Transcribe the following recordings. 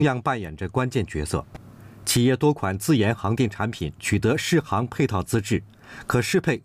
同样扮演着关键角色。企业多款自研航电产品取得适航配套资质，可适配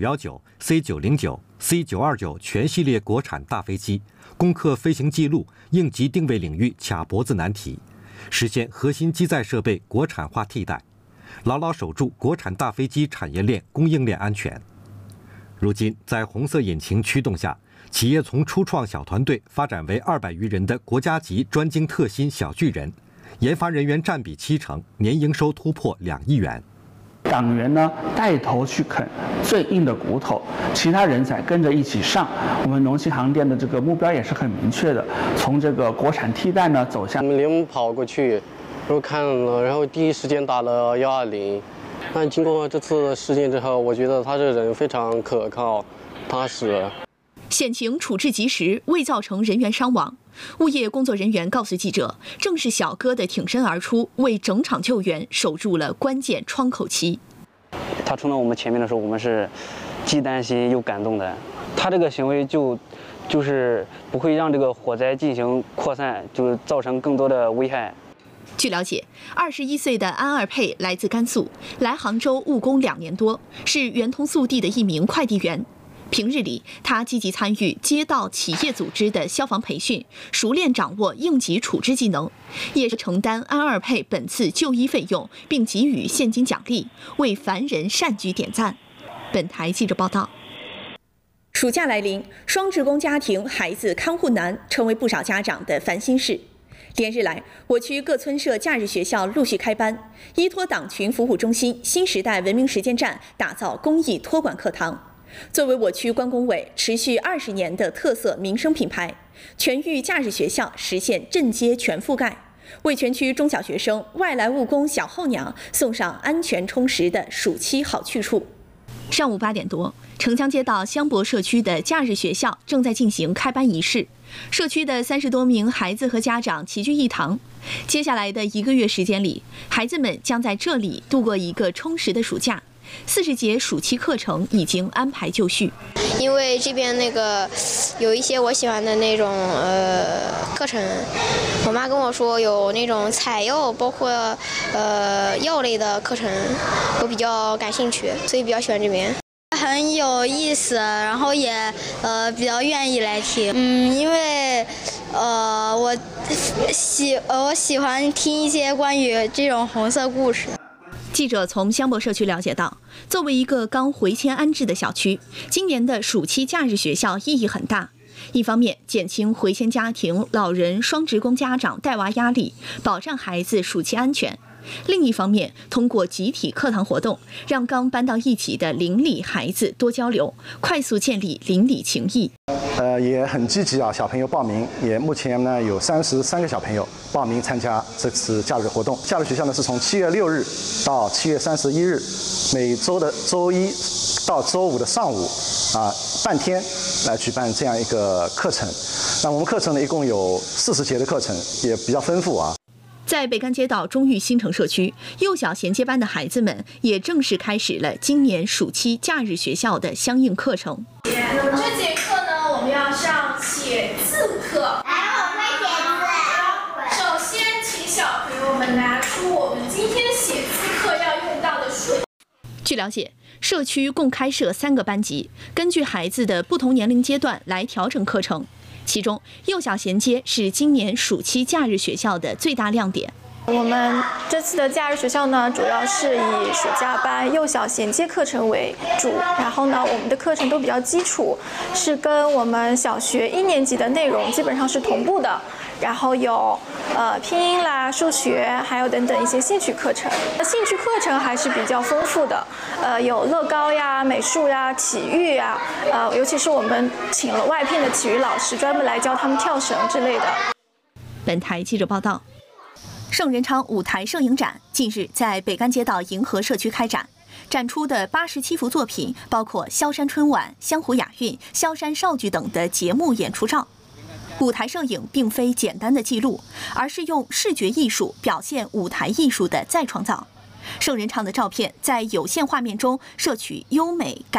C919、C909、C929 全系列国产大飞机，攻克飞行记录、应急定位领域卡脖子难题，实现核心机载设备国产化替代，牢牢守住国产大飞机产业链供应链安全。如今，在红色引擎驱动下，企业从初创小团队发展为200余人的国家级专精特新小巨人，研发人员占比70%，年营收突破2亿元。 党员呢带头去啃最硬的骨头，其他人才跟着一起上。我们农信航电的这个目标也是很明确的，从这个国产替代呢走向。 我们连忙跑过去，然后看了，然后第一时间打了120。但经过这次事件之后，我觉得他这个人非常可靠、踏实。 险情处置及时，未造成人员伤亡。物业工作人员告诉记者，正是小哥的挺身而出，为整场救援守住了关键窗口期。 他冲到我们前面的时候，我们是既担心又感动的。他这个行为就是不会让这个火灾进行扩散，就造成更多的危害。 据了解，21岁的安二佩来自甘肃，来杭州务工2年多，是圆通速递的一名快递员。平日里，他积极参与街道企业组织的消防培训，熟练掌握应急处置技能，也是承担安二佩本次就医费用，并给予现金奖励，为凡人善举点赞。本台记者报道。暑假来临，双职工家庭孩子看护难成为不少家长的烦心事。连日来，我区各村社假日学校陆续开班，依托党群服务中心、新时代文明实践站，打造公益托管课堂。作为我区关工委持续20年的特色民生品牌，全域假日学校实现镇街全覆盖，为全区中小学生、外来务工小候鸟送上安全充实的暑期好去处。上午8点多，城乡街道香博社区的假日学校正在进行开班仪式，社区的30多名孩子和家长齐聚一堂。接下来的1个月时间里，孩子们将在这里度过一个充实的暑假。40节暑期课程已经安排就绪， 因为这边有一些我喜欢的那种课程，我妈跟我说有那种采药，包括药类的课程，我比较感兴趣，所以比较喜欢这边。 很有意思，然后也比较愿意来听，因为我喜欢听一些关于这种红色故事。 记者从香博社区了解到，作为一个刚回迁安置的小区，今年的暑期假日学校意义很大。一方面减轻回迁家庭、老人、双职工家长带娃压力，保障孩子暑期安全；另一方面，通过集体课堂活动，让刚搬到一起的邻里孩子多交流，快速建立邻里情谊。 也很积极啊，小朋友报名，也目前呢有33个小朋友报名参加这次假日活动。假日学校呢是从7月6日到7月31日，每周的周一到周五的上午半天来举办这样一个课程。那我们课程呢一共有40节的课程，也比较丰富啊。 在北干街道中域新城社区，幼小衔接班的孩子们也正式开始了今年暑期假日学校的相应课程。 这节课呢，我们要上写字课。来，我会写字。首先，请小朋友们拿出我们今天写字课要用到的书。 据了解，社区共开设3个班级，根据孩子的不同年龄阶段来调整课程。其中，幼小衔接是今年暑期假日学校的最大亮点。 我们这次的假日学校呢，主要是以暑假班幼小衔接课程为主，然后呢，我们的课程都比较基础，是跟我们小学1年级的内容基本上是同步的。然后有拼音啦、数学，还有等等一些兴趣课程。兴趣课程还是比较丰富的，有乐高呀、美术呀、体育呀，尤其是我们请了外聘的体育老师，专门来教他们跳绳之类的。 本台记者报道。盛仁昌舞台摄影展近日在北干街道银河社区开展，展出的87幅作品包括萧山春晚、湘湖雅韵、萧山少剧等的节目演出照。舞台摄影并非简单的记录，而是用视觉艺术表现舞台艺术的再创造。盛仁昌的照片在有限画面中摄取优美